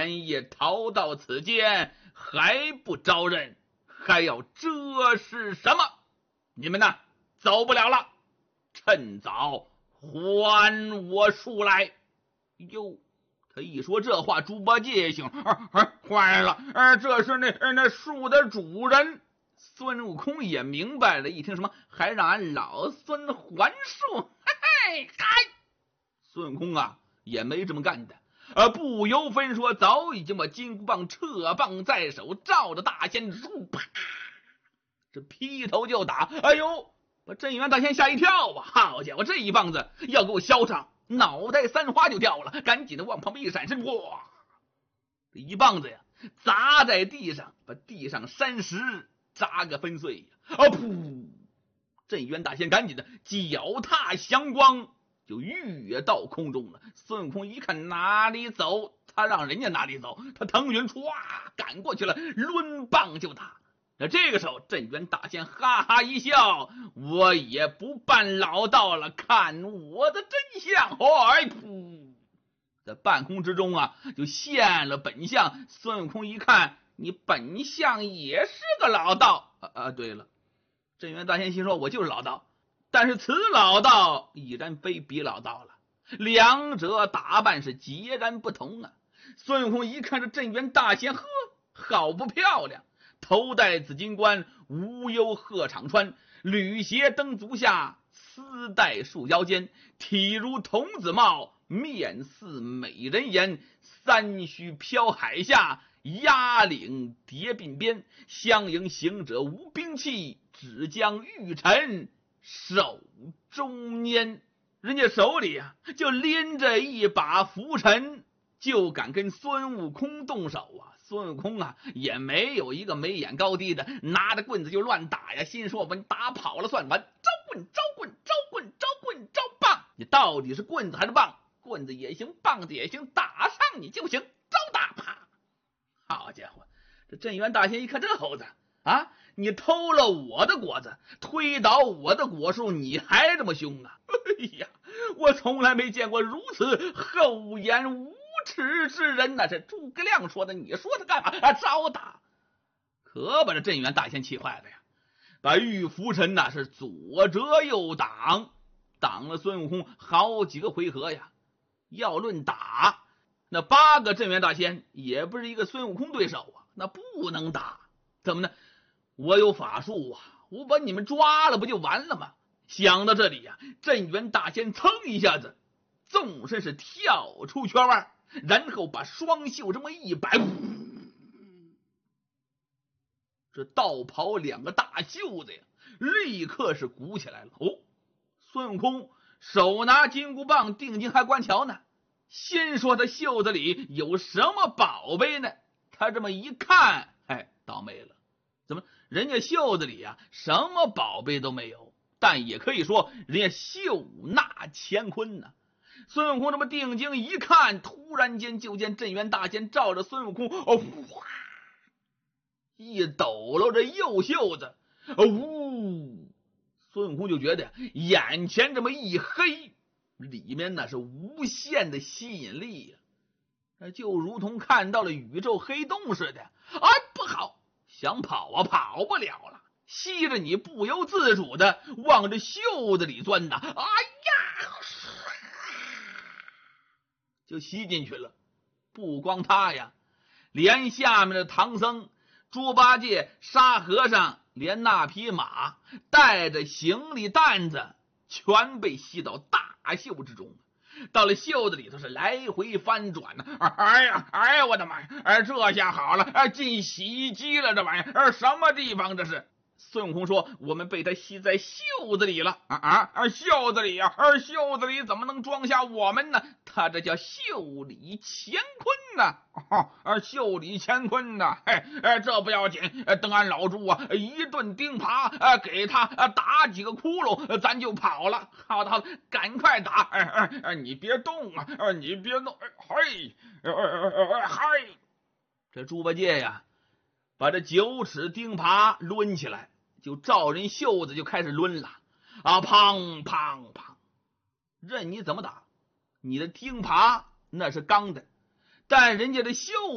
连夜逃到此间，还不招认，还要这是什么？你们呢，走不了了，趁早还我树来。哟，他一说这话，猪八戒一醒，坏了，这是那树的主人。孙悟空也明白了，一听什么还让俺老孙还树，嘿，嗨！孙悟空啊，也没这么干的。不由分说，早已经把金箍棒撤棒在手，照着大仙啪，这劈头就打。哎呦，把镇元大仙吓一跳啊！好家伙，这一棒子要给我削上，脑袋三花就掉了，赶紧的往旁边一闪身，哇！这一棒子呀，砸在地上，把地上山石砸个粉碎呀！噗！镇元大仙赶紧的脚踏祥光，就跃到空中了。孙悟空一看哪里走，他让人家哪里走，他腾云唰赶过去了，抡棒就打。那这个时候，镇元大仙哈哈一笑，我也不扮老道了，看我的真相！哎噗！在半空之中啊，就现了本相。孙悟空一看，你本相也是个老道对了，镇元大仙心说，我就是老道，但是此老道已然非彼老道了，两者打扮是截然不同啊。孙悟空一看这镇元大仙，呵，好不漂亮，头戴紫金冠，无忧鹤氅穿，履鞋蹬足下，丝带束腰间，体如童子貌，面似美人颜，三须飘海下，压领叠鬓边，相迎行者无兵器，只将玉尘手中拈。人家手里啊就拎着一把拂尘，就敢跟孙悟空动手啊。孙悟空啊也没有一个眉眼高低的，拿着棍子就乱打呀，心说我们打跑了算完，招棍招棍招棍招棍招棒，你到底是棍子还是棒？棍子也行，棒子也行，打上你就行，招打啪！好家伙，这镇元大仙一看这猴子啊，你偷了我的果子，推倒我的果树，你还这么凶啊！哎呀，我从来没见过如此厚颜无耻之人呐！这诸葛亮说的，你说他干嘛？招打！可把这镇元大仙气坏了呀，把玉拂尘呐是左折右挡，挡了孙悟空好几个回合呀。要论打，那8个镇元大仙也不是一个孙悟空对手啊，那不能打。怎么呢？我有法术啊，我把你们抓了不就完了吗？想到这里呀，镇元大仙噌一下子纵身是跳出圈外，然后把双袖这么一摆，这道袍2个大袖子呀立刻是鼓起来了。孙悟空手拿金箍棒，定睛还观瞧呢，心说他袖子里有什么宝贝呢？他这么一看，倒霉了，怎么人家袖子里啊什么宝贝都没有，但也可以说人家袖纳乾坤呢。孙悟空这么定睛一看，突然间就见镇元大仙照着孙悟空一抖搂着右袖子，孙悟空就觉得眼前这么一黑，里面那是无限的吸引力呀，就如同看到了宇宙黑洞似的。不好，想跑啊跑不了了，吸着你不由自主的往这袖子里钻呐，就吸进去了。不光他呀，连下面的唐僧、猪八戒、沙和尚，连那匹马带着行李担子全被吸到大袖之中，到了袖子里头是来回翻转呢。哎呀，我的妈呀！这下好了，进洗衣机了，这玩意儿什么地方这是？孙悟空说：“我们被他吸在袖子里了。”袖子里呀，袖子里怎么能装下我们呢？他这叫袖里乾坤呐！袖里乾坤呐！这不要紧，等俺老猪啊一顿钉耙，给他打几个窟窿，咱就跑了。好的，赶快打！你别动啊！你别动！嘿！这猪八戒呀，把这9齿钉耙抡起来，就照人袖子就开始抡了砰砰砰！任你怎么打，你的钉耙那是钢的，但人家的袖